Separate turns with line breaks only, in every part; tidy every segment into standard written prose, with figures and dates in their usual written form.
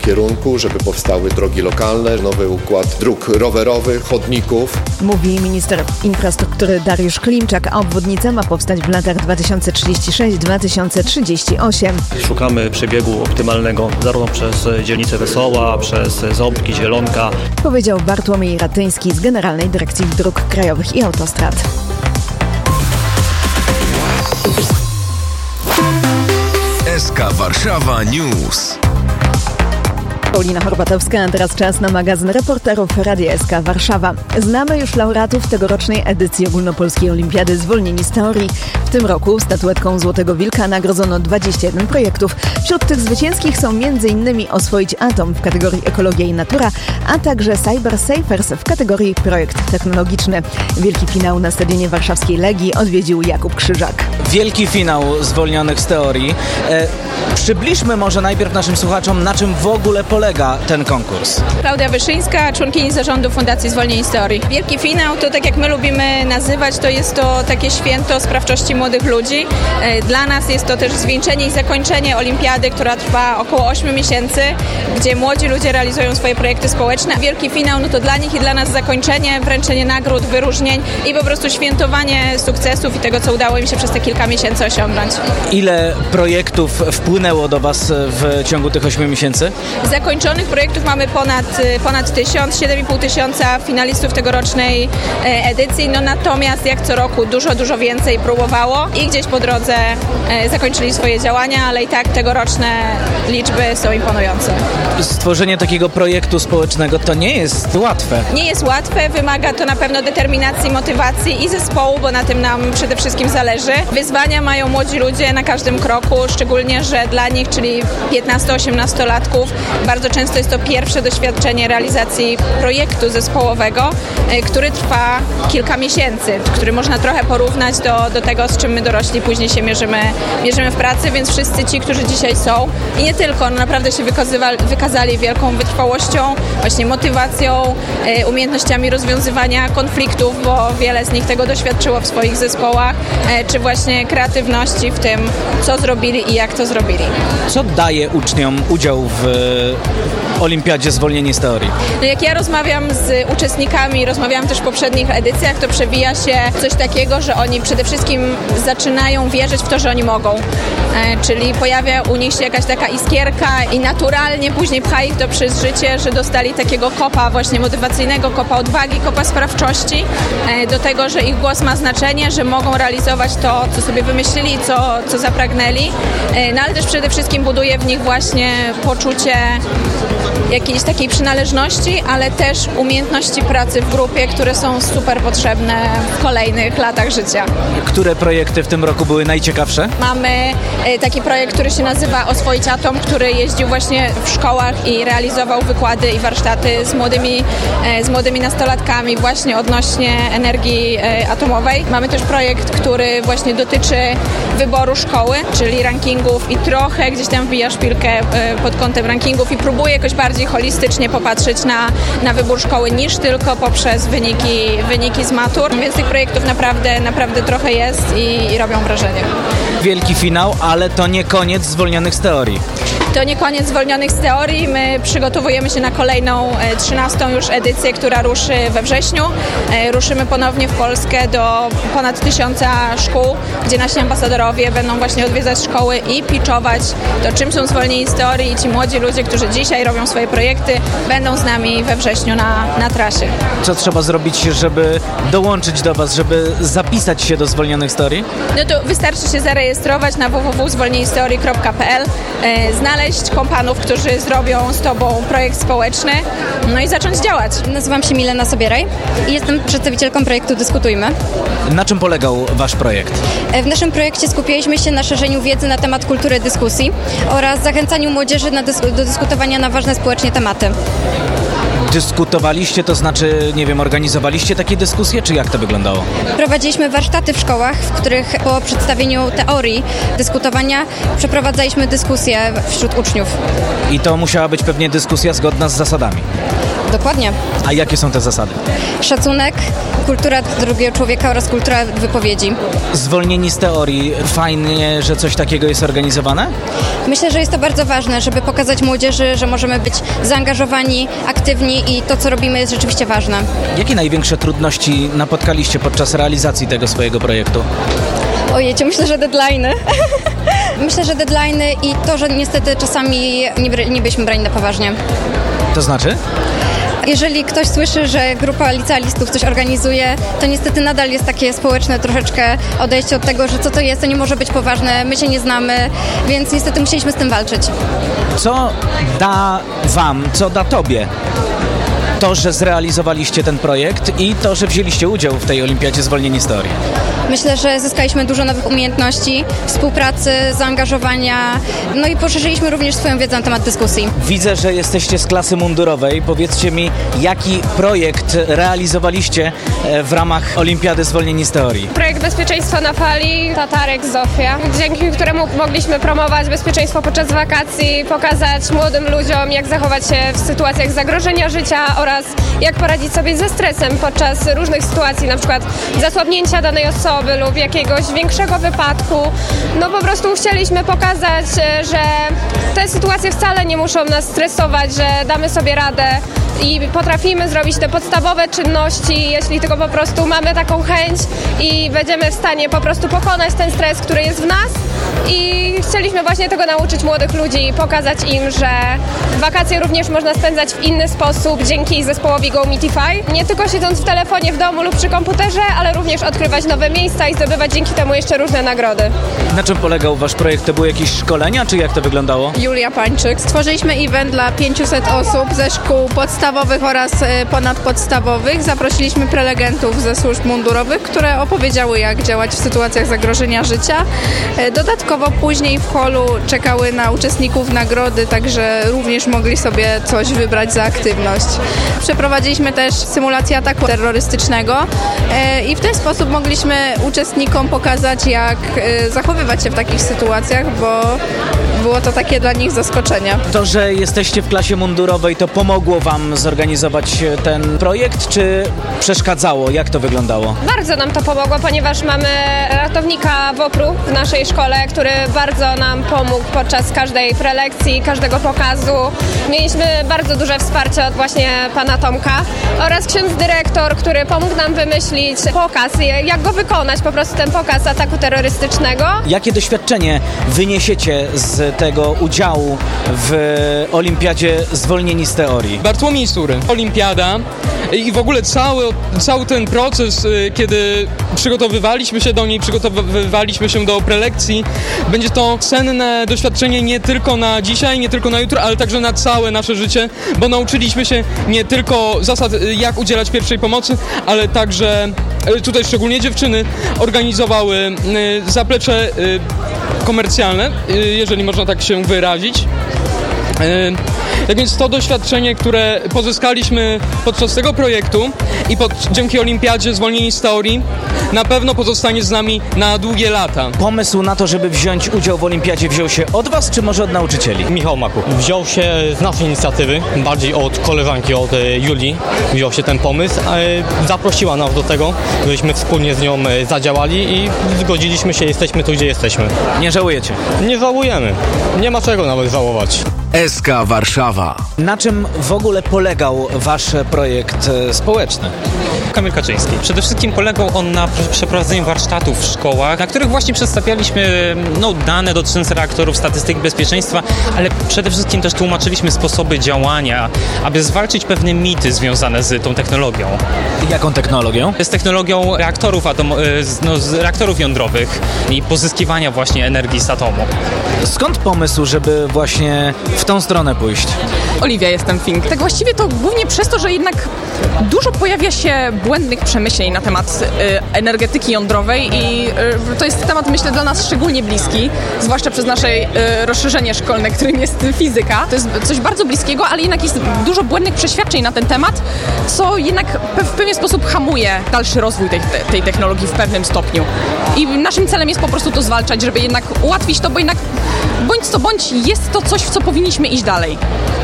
kierunku, żeby powstały drogi lokalne, nowy układ dróg rowerowych, chodników.
Mówi minister infrastruktury Dariusz Klimczak, a obwodnica ma powstać w latach 2036-2038.
Szukamy przebiegu optymalnego zarówno przez dzielnicę Wesoła, przez Ząbki, Zielonka.
Powiedział Bartłomiej Ratyński z Generalnej Dyrekcji Dróg Krajowych i Autostrad.
SK Warszawa News.
Paulina Horbatowska, a teraz czas na magazyn reporterów Radia SK Warszawa. Znamy już laureatów tegorocznej edycji Ogólnopolskiej Olimpiady Zwolnieni z Teorii. W tym roku statuetką Złotego Wilka nagrodzono 21 projektów. Wśród tych zwycięskich są m.in. Oswoić Atom w kategorii Ekologia i Natura, a także Cyber Safers w kategorii Projekt Technologiczny. Wielki finał na stadionie warszawskiej Legii odwiedził Jakub Krzyżak.
Wielki finał Zwolnionych z Teorii. Przybliżmy może najpierw naszym słuchaczom, na czym w ogóle polega ten konkurs.
Klaudia Wyszyńska, członkini zarządu Fundacji Zwolnieni z Teorii. Wielki finał to, tak jak my lubimy nazywać, to jest to takie święto sprawczości młodych ludzi. Dla nas jest to też zwieńczenie i zakończenie olimpiady, która trwa około 8 miesięcy, gdzie młodzi ludzie realizują swoje projekty społeczne. Wielki finał no to dla nich i dla nas zakończenie, wręczenie nagród, wyróżnień i po prostu świętowanie sukcesów i tego, co udało im się przez te kilka miesięcy osiągnąć.
Ile projektów wpłynęło do Was w ciągu tych 8 miesięcy?
Zakończonych projektów mamy ponad 1000, 7,5 tysiąca finalistów tegorocznej edycji, no natomiast jak co roku dużo więcej próbowało i gdzieś po drodze zakończyli swoje działania, ale i tak tegoroczne liczby są imponujące.
Stworzenie takiego projektu społecznego to nie jest łatwe.
Nie jest łatwe, wymaga to na pewno determinacji, motywacji i zespołu, bo na tym nam przede wszystkim zależy. Wyzwania mają młodzi ludzie na każdym kroku, szczególnie, że dla nich, czyli 15-18-latków, bardzo często jest to pierwsze doświadczenie realizacji projektu zespołowego, który trwa kilka miesięcy, który można trochę porównać do tego, z czym my dorośli później się mierzymy w pracy, więc wszyscy ci, którzy dzisiaj są i nie tylko, no naprawdę się wykazali wielką wytrwałością, właśnie motywacją, umiejętnościami rozwiązywania konfliktów, bo wiele z nich tego doświadczyło w swoich zespołach, czy właśnie kreatywności w tym, co zrobili i jak to zrobili.
Co daje uczniom udział w Olimpiadzie Zwolnieni z Teorii?
No jak ja rozmawiam z uczestnikami, rozmawiałam też w poprzednich edycjach, to przewija się coś takiego, że oni przede wszystkim zaczynają wierzyć w to, że oni mogą. Czyli pojawia u nich się jakaś taka iskierka i naturalnie później pcha ich to przez życie, że dostali takiego kopa właśnie motywacyjnego, kopa odwagi, kopa sprawczości do tego, że ich głos ma znaczenie, że mogą realizować to, co sobie wymyślili, co zapragnęli, no ale też przede wszystkim buduje w nich właśnie poczucie jakiejś takiej przynależności, ale też umiejętności pracy w grupie, które są super potrzebne w kolejnych latach życia.
Które projekty w tym roku były najciekawsze?
Mamy taki projekt, który się nazywa Oswoić Atom, który jeździł właśnie w szkołach i realizował wykłady i warsztaty z młodymi nastolatkami właśnie odnośnie energii atomowej. Mamy też projekt, który właśnie dotyczy wyboru szkoły, czyli rankingów i trochę gdzieś tam wbija szpilkę pod kątem rankingów i próbuje jakoś bardziej holistycznie popatrzeć na wybór szkoły niż tylko poprzez wyniki z matur, więc tych projektów naprawdę trochę jest i robią wrażenie.
Wielki finał, ale to nie koniec Zwolnionych z Teorii.
To nie koniec Zwolnionych z Teorii. My przygotowujemy się na kolejną 13. już edycję, która ruszy we wrześniu. Ruszymy ponownie w Polskę do ponad 1000 szkół, gdzie nasi ambasadorowie będą właśnie odwiedzać szkoły i pitchować to, czym są Zwolnieni z Teorii i ci młodzi ludzie, którzy dzisiaj robią swoje projekty, będą z nami we wrześniu na trasie.
Co trzeba zrobić, żeby dołączyć do Was, żeby zapisać się do Zwolnionych z Teorii?
No to wystarczy się zarejestrować na www.zwolnienisteorii.pl, znaleźć kompanów, którzy zrobią z Tobą projekt społeczny, no i zacząć działać.
Nazywam się Milena Sobieraj i jestem przedstawicielką projektu Dyskutujmy.
Na czym polegał Wasz projekt?
W naszym projekcie skupialiśmy się na szerzeniu wiedzy na temat kultury dyskusji oraz zachęcaniu młodzieży do dyskutowania na ważne społecznie tematy.
Dyskutowaliście, to znaczy, nie wiem, organizowaliście takie dyskusje, czy jak to wyglądało?
Prowadziliśmy warsztaty w szkołach, w których po przedstawieniu teorii dyskutowania przeprowadzaliśmy dyskusje wśród uczniów.
I to musiała być pewnie dyskusja zgodna z zasadami.
Dokładnie.
A jakie są te zasady?
Szacunek, kultura drugiego człowieka oraz kultura wypowiedzi.
Zwolnieni z teorii. Fajnie, że coś takiego jest organizowane?
Myślę, że jest to bardzo ważne, żeby pokazać młodzieży, że możemy być zaangażowani, aktywni i to, co robimy, jest rzeczywiście ważne.
Jakie największe trudności napotkaliście podczas realizacji tego swojego projektu?
Ojejcie, myślę, że deadline'y. Myślę, że deadline'y i to, że niestety czasami nie byliśmy brani na poważnie.
To znaczy?
Jeżeli ktoś słyszy, że grupa licealistów coś organizuje, to niestety nadal jest takie społeczne troszeczkę odejście od tego, że co to jest, to nie może być poważne, my się nie znamy, więc niestety musieliśmy z tym walczyć.
Co da wam, co da tobie to, że zrealizowaliście ten projekt i to, że wzięliście udział w tej olimpiadzie Zwolnieni z teorii?
Myślę, że zyskaliśmy dużo nowych umiejętności, współpracy, zaangażowania, no i poszerzyliśmy również swoją wiedzę na temat dyskusji.
Widzę, że jesteście z klasy mundurowej. Powiedzcie mi, jaki projekt realizowaliście w ramach Olimpiady Zwolnieni z teorii?
Projekt Bezpieczeństwo na fali, Tatarek Zofia, dzięki któremu mogliśmy promować bezpieczeństwo podczas wakacji, pokazać młodym ludziom, jak zachować się w sytuacjach zagrożenia życia oraz jak poradzić sobie ze stresem podczas różnych sytuacji, na przykład zasłabnięcia danej osoby lub jakiegoś większego wypadku. No po prostu chcieliśmy pokazać, że te sytuacje wcale nie muszą nas stresować, że damy sobie radę i potrafimy zrobić te podstawowe czynności, jeśli tylko po prostu mamy taką chęć i będziemy w stanie po prostu pokonać ten stres, który jest w nas. I chcieliśmy właśnie tego nauczyć młodych ludzi i pokazać im, że wakacje również można spędzać w inny sposób dzięki zespołowi Go Meetify. Nie tylko siedząc w telefonie w domu lub przy komputerze, ale również odkrywać nowe miejsca i zdobywać dzięki temu jeszcze różne nagrody.
Na czym polegał wasz projekt? To były jakieś szkolenia, czy jak to wyglądało?
Julia Pańczyk. Stworzyliśmy event dla 500 osób ze szkół podstawowych oraz ponadpodstawowych. Zaprosiliśmy prelegentów ze służb mundurowych, które opowiedziały, jak działać w sytuacjach zagrożenia życia. Dodatkowo później w holu czekały na uczestników nagrody, także również mogli sobie coś wybrać za aktywność. Przeprowadziliśmy też symulację ataku terrorystycznego i w ten sposób mogliśmy uczestnikom pokazać, jak zachowywać się w takich sytuacjach, bo było to takie dla nich zaskoczenie.
To, że jesteście w klasie mundurowej, to pomogło wam zorganizować ten projekt, czy przeszkadzało? Jak to wyglądało?
Bardzo nam to pomogło, ponieważ mamy ratownika WOPR-u w naszej szkole, który bardzo nam pomógł podczas każdej prelekcji, każdego pokazu. Mieliśmy bardzo duże wsparcie od właśnie pana Tomka oraz ksiądz dyrektor, który pomógł nam wymyślić pokaz, jak go wykonać, po prostu ten pokaz ataku terrorystycznego.
Jakie doświadczenie wyniesiecie z tego udziału w Olimpiadzie Zwolnieni z teorii?
Bartłomiej Sury, olimpiada i w ogóle cały ten proces, kiedy przygotowywaliśmy się do niej, przygotowywaliśmy się do prelekcji, będzie to cenne doświadczenie nie tylko na dzisiaj, nie tylko na jutro, ale także na całe nasze życie, bo nauczyliśmy się nie tylko zasad, jak udzielać pierwszej pomocy, ale także tutaj szczególnie dziewczyny organizowały zaplecze komercjalne, jeżeli można tak się wyrazić. Tak więc to doświadczenie, które pozyskaliśmy podczas tego projektu i dzięki Olimpiadzie Zwolnieni z teorii, na pewno pozostanie z nami na długie lata.
Pomysł na to, żeby wziąć udział w Olimpiadzie wziął się od was, czy może od nauczycieli?
Michał Makuch. Wziął się z naszej inicjatywy, bardziej od koleżanki, od Julii. Wziął się ten pomysł, zaprosiła nas do tego, żebyśmy wspólnie z nią zadziałali i zgodziliśmy się, jesteśmy tu, gdzie jesteśmy.
Nie żałujecie?
Nie żałujemy. Nie ma czego nawet żałować.
SK Warszawa.
Na czym w ogóle polegał wasz projekt społeczny?
Kamil Kaczyński. Przede wszystkim polegał on na przeprowadzeniu warsztatów w szkołach, na których właśnie przedstawialiśmy dane dotyczące reaktorów, statystyk bezpieczeństwa, ale przede wszystkim też tłumaczyliśmy sposoby działania, aby zwalczyć pewne mity związane z tą technologią.
Jaką technologią?
Z technologią reaktorów jądrowych i pozyskiwania właśnie energii z atomu.
Skąd pomysł, żeby właśnie w tą stronę pójść?
Oliwia, jestem Fink. Tak właściwie to głównie przez to, że jednak dużo pojawia się błędnych przemyśleń na temat energetyki jądrowej i to jest temat, myślę, dla nas szczególnie bliski, zwłaszcza przez nasze rozszerzenie szkolne, którym jest fizyka. To jest coś bardzo bliskiego, ale jednak jest dużo błędnych przeświadczeń na ten temat, co jednak w pewien sposób hamuje dalszy rozwój tej technologii w pewnym stopniu. I naszym celem jest po prostu to zwalczać, żeby jednak ułatwić to, bo jednak bądź co bądź jest to coś, w co powinniśmy iść dalej.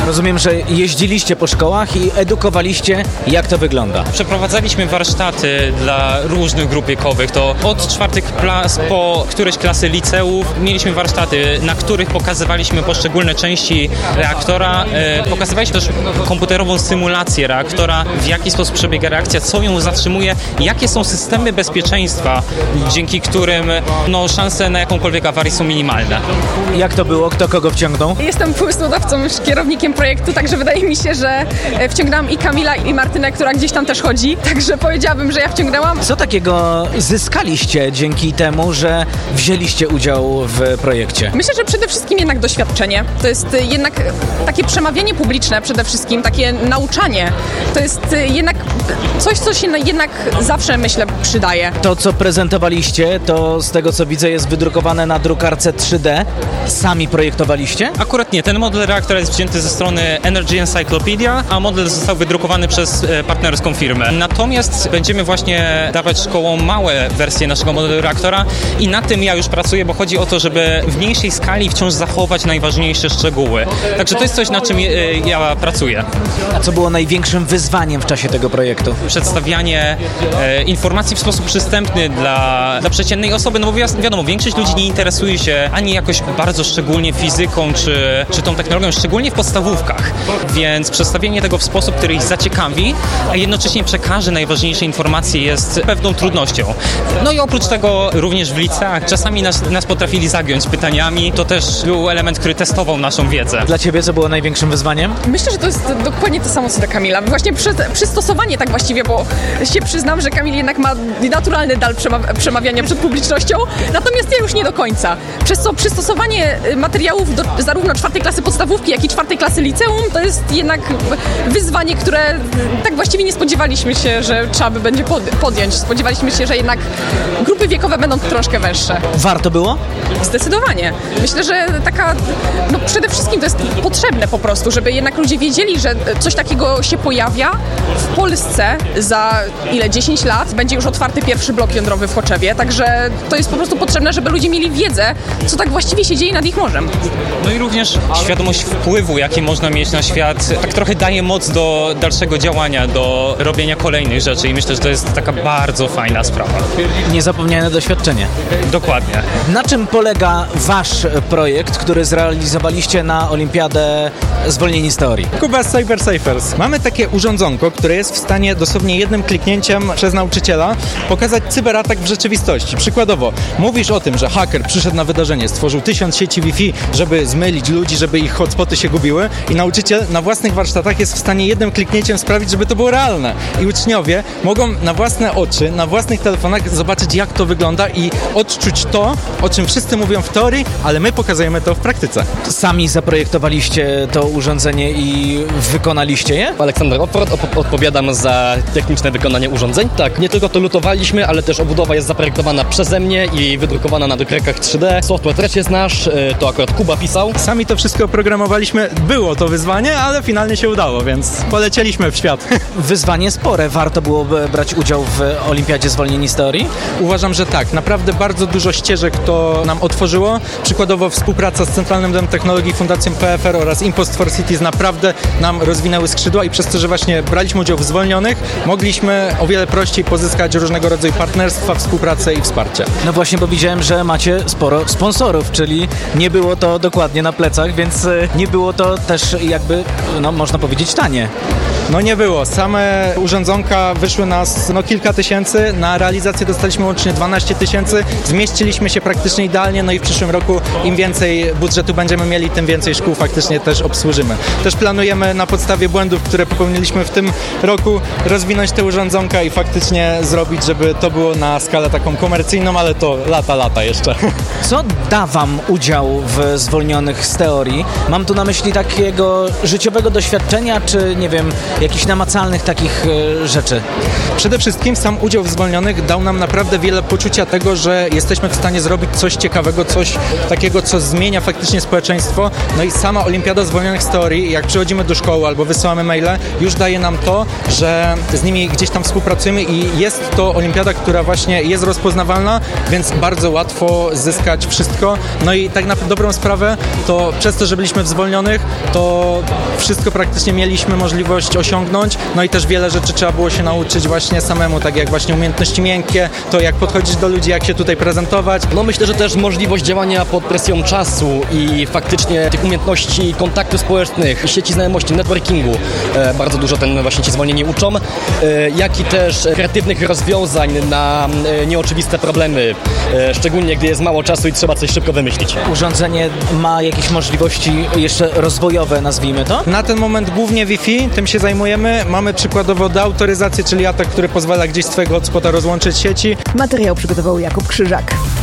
Rozumiem, że jeździliście po szkołach i edukowaliście, jak to wygląda.
Przeprowadzaliśmy warsztaty dla różnych grup wiekowych. To od 4 klas po któreś klasy liceów mieliśmy warsztaty, na których pokazywaliśmy poszczególne części reaktora. Pokazywaliśmy też komputerową symulację reaktora, w jaki sposób przebiega reakcja, co ją zatrzymuje, jakie są systemy bezpieczeństwa, dzięki którym szanse na jakąkolwiek awarię są minimalne.
Jak to było? Kto kogo wciągnął?
Jestem pomysłodawcą, kierownikiem projektu, także wydaje mi się, że wciągnęłam i Kamila, i Martynę, która gdzieś tam też chodzi, także powiedziałabym, że ja wciągnęłam.
Co takiego zyskaliście dzięki temu, że wzięliście udział w projekcie?
Myślę, że przede wszystkim jednak doświadczenie. To jest jednak takie przemawianie publiczne przede wszystkim, takie nauczanie. To jest jednak coś, co się jednak zawsze, myślę, przydaje.
To, co prezentowaliście, to z tego, co widzę, jest wydrukowane na drukarce 3D. Sami projektowaliście?
Akurat nie. Ten model reaktora jest wzięty ze strony Energy Encyclopedia, a model został wydrukowany przez partnerską firmę. Natomiast będziemy właśnie dawać szkołom małe wersje naszego modelu reaktora i na tym ja już pracuję, bo chodzi o to, żeby w mniejszej skali wciąż zachować najważniejsze szczegóły. Także to jest coś, na czym ja pracuję.
A co było największym wyzwaniem w czasie tego projektu?
Przedstawianie informacji w sposób przystępny dla przeciętnej osoby, no bo wiadomo, większość ludzi nie interesuje się ani jakoś bardzo szczególnie fizyką czy tą technologią, szczególnie w podstawówkach. Więc przedstawienie tego w sposób, który ich zaciekawi, a jednocześnie przekaże najważniejsze informacje, jest pewną trudnością. No i oprócz tego również w liceach czasami nas potrafili zagiąć pytaniami. To też był element, który testował naszą wiedzę.
Dla Ciebie co było największym wyzwaniem?
Myślę, że to jest dokładnie to samo co dla Kamila. Właśnie przystosowanie tak właściwie, bo się przyznam, że Kamil jednak ma naturalny dar przemawiania przed publicznością, natomiast ja już nie do końca. Przez co przystosowanie materiałów do zarówno 4 klasy podstawówki, jak i 4 klasy liceum to jest jednak wyzwanie, które tak właściwie nie spodziewaliśmy się, że trzeba by będzie podjąć. Spodziewaliśmy się, że jednak grupy wiekowe będą troszkę węższe.
Warto było?
Zdecydowanie. Myślę, że przede wszystkim to jest potrzebne po prostu, żeby jednak ludzie wiedzieli, że coś takiego się pojawia w Polsce za 10 lat będzie już otwarty pierwszy blok jądrowy w Choczewie, także to jest po prostu potrzebne, żeby ludzie mieli wiedzę, co tak właściwie się dzieje nad ich morzem.
No i również świadomość wpływu, jaki można mieć na świat, tak trochę daje moc do dalszego działania, do robienia kolejnych rzeczy i myślę, że to jest taka bardzo fajna sprawa.
Niezapomniane doświadczenie.
Dokładnie.
Na czym polega Wasz projekt, który zrealizowaliście na Olimpiadę Zwolnieni z Teorii?
Kuba z Cyber Cyphers. Mamy takie urządzonko, które jest w stanie dosłownie jednym kliknięciem przez nauczyciela pokazać cyberatak w rzeczywistości. Przykładowo, mówisz o tym, że haker przyszedł na wydarzenie, stworzył 1000 sieci Wi-Fi, żeby zmylić ludzi, żeby ich hotspoty się gubiły i nauczyciel na własnych warsztatach jest w stanie jednym kliknięciem sprawić, żeby to było realne. I uczniowie mogą na własne oczy, na własnych telefonach zobaczyć, jak to wygląda i odczuć to, o czym wszyscy mówią w teorii, ale my pokazujemy to w praktyce.
Sami zaprojektowaliście to urządzenie i wykonaliście je?
Aleksander Opford, odpowiadam za techniczne wykonanie urządzeń. Tak, nie tylko to lutowaliśmy, ale też obudowa jest zaprojektowana przeze mnie i wydrukowana na drukarkach 3D. Software też jest nasz, to akurat Kuba pisał.
Sami to wszystko oprogramowaliśmy, było to wyzwanie, ale finalnie się udało, więc polecieliśmy w świat.
Wyzwanie spore, warto było brać udział w Olimpiadzie Zwolnieni z Teorii?
Uważam, że tak. Naprawdę bardzo dużo ścieżek to nam otworzyło. Przykładowo współpraca z Centralnym Domem Technologii, Fundacją PFR oraz Impost for Cities naprawdę nam rozwinęły skrzydła i przez to, że właśnie braliśmy udział w zwolnionych, mogliśmy o wiele prościej pozyskać różnego rodzaju partnerstwa, współpracę i wsparcie.
No właśnie, bo widziałem, że macie sporo sponsorów, czyli nie było to dokładnie na plecach, więc nie było to też jakby, można powiedzieć, tanie.
No nie było. Same urządzonka wyszły nas kilka tysięcy. Na realizację dostaliśmy łącznie 12 000. Zmieściliśmy się praktycznie idealnie, no i w przyszłym roku im więcej budżetu będziemy mieli, tym więcej szkół faktycznie też obsłużymy. Też planujemy na podstawie błędów, które popełniliśmy w tym roku, rozwinąć te urządzonka i faktycznie zrobić, żeby to było na skalę taką komercyjną, ale to lata jeszcze.
Co da Wam udział w Zwolnionych z Teorii? Mam tu na myśli takiego życiowego doświadczenia, czy nie wiem, jakichś namacalnych takich rzeczy?
Przede wszystkim sam udział w Zwolnionych dał nam naprawdę wiele poczucia tego, że jesteśmy w stanie zrobić coś ciekawego, coś takiego, co zmienia faktycznie społeczeństwo. No i sama Olimpiada Zwolnionych z teorii, jak przychodzimy do szkoły albo wysyłamy maile, już daje nam to, że z nimi gdzieś tam współpracujemy i jest to olimpiada, która właśnie jest rozpoznawalna, więc bardzo łatwo zyskać wszystko. No i tak na dobrą sprawę, to przez to, że byliśmy w Zwolnionych, to wszystko praktycznie mieliśmy możliwość osiągnąć, no i też wiele rzeczy trzeba było się nauczyć właśnie samemu, tak jak właśnie umiejętności miękkie, to jak podchodzić do ludzi, jak się tutaj prezentować.
No myślę, że też możliwość działania pod presją czasu i faktycznie tych umiejętności kontaktów społecznych, sieci znajomości, networkingu bardzo dużo ten właśnie ci zwolnieni uczą, jak i też kreatywnych rozwiązań na nieoczywiste problemy, szczególnie gdy jest mało czasu i trzeba coś szybko wymyślić.
Urządzenie ma jakieś możliwości jeszcze rozwojowe, nazwijmy to?
Na ten moment głównie Wi-Fi, tym się zajmujemy. Mamy przykładowo deautoryzację, czyli atak, który pozwala gdzieś z twojego hotspota rozłączyć sieci.
Materiał przygotował Jakub Krzyżak.